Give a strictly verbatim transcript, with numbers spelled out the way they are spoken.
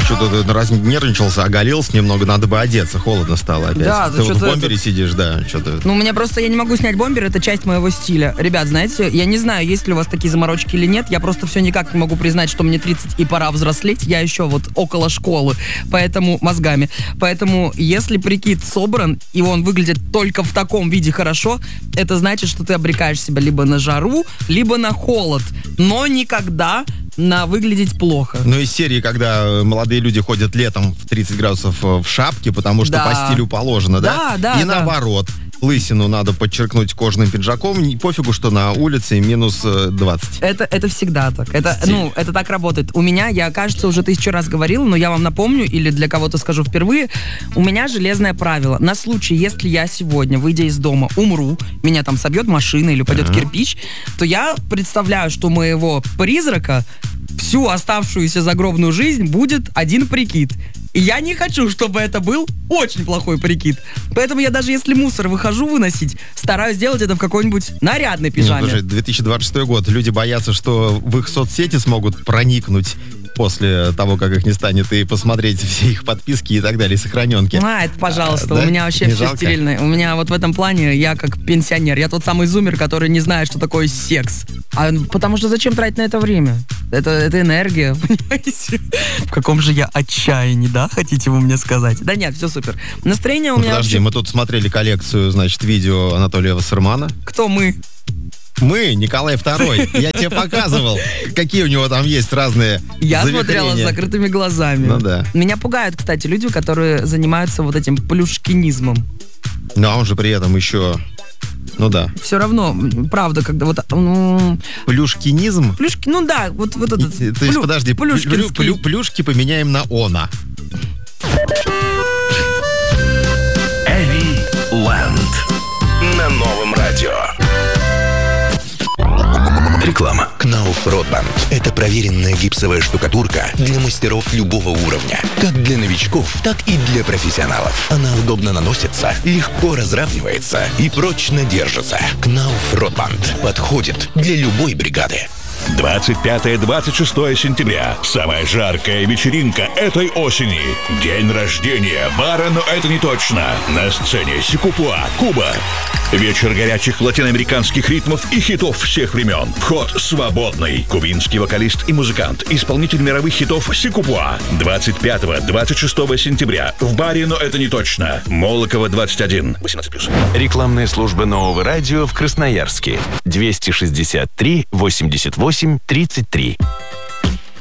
что-то разнервничался, оголился немного, надо бы одеться, холодно стало опять. Да, ты вот в бомбере это... сидишь, да, что-то... Ну, у меня просто, я не могу снять бомбер, это часть моего стиля. Ребят, знаете, я не знаю, есть ли у вас такие заморочки или нет, я просто все никак не могу признать, что мне тридцать и пора взрослеть, я еще вот около школы, поэтому мозгами. Поэтому, если прикид собран, и он выглядит только в таком виде хорошо, это значит, что ты обрекаешь себя либо на жару, либо на холод, но никогда на выглядеть плохо. Ну, из серии, когда молодые люди ходят летом в тридцать градусов в шапке, потому что да. по стилю положено, да? Да, да, И да. наоборот. Лысину надо подчеркнуть кожаным пиджаком. Не, пофигу, что на улице минус двадцать. Это, это всегда так. Это, Стиль. ну, это так работает. У меня, я, кажется, уже тысячу раз говорила, но я вам напомню, или для кого-то скажу впервые, у меня железное правило. На случай, если я сегодня, выйдя из дома, умру, меня там собьет машина или упадет uh-huh. кирпич, то я представляю, что у моего призрака всю оставшуюся загробную жизнь будет один прикид. И я не хочу, чтобы это был очень плохой прикид. Поэтому я даже если мусор выхожу выносить, стараюсь сделать это в какой-нибудь нарядной пижаме. Нет, слушай, две тысячи двадцать шестой год. Люди боятся, что в их соцсети смогут проникнуть после того, как их не станет, и посмотреть все их подписки и так далее, сохраненки. А, это пожалуйста, а, у да? меня вообще не все жалко? стерильно. У меня вот в этом плане я как пенсионер. Я тот самый зумер, который не знает, что такое секс. А, потому что зачем тратить на это время? Это, это энергия, понимаете? В каком же я отчаянии, да, хотите вы мне сказать? Да нет, все супер. Настроение у ну, меня подожди, вообще... мы тут смотрели коллекцию, значит, видео Анатолия Вассермана. Кто мы? Мы, Николай второй. Я тебе показывал, какие у него там есть разные Я завихрения. смотрела с закрытыми глазами. Ну да. Меня пугают, кстати, люди, которые занимаются вот этим плюшкинизмом. Ну, а он же при этом еще... Ну да. Все равно, правда, когда вот... Ну, плюшкинизм? Плюшки, ну да, вот, вот этот... И, то есть, плю, подожди, плю, плю, плюшки поменяем на она. Эви Лэнд на новом радио. Реклама. Knauf Rotband – это проверенная гипсовая штукатурка для мастеров любого уровня. Как для новичков, так и для профессионалов. Она удобно наносится, легко разравнивается и прочно держится. Knauf Rotband подходит для любой бригады. двадцать пятое - двадцать шестое сентября. Самая жаркая вечеринка этой осени. День рождения бара, но это не точно. На сцене Сикупуа, Куба. Вечер горячих латиноамериканских ритмов и хитов всех времен. Вход свободный. Кубинский вокалист и музыкант, исполнитель мировых хитов Сикупуа. двадцать пятого - двадцать шестого сентября. В баре, но это не точно. Молокова, двадцать один. восемнадцать плюс. Рекламная служба Нового радио в Красноярске. двести шестьдесят три восемьдесят восемь тридцать три.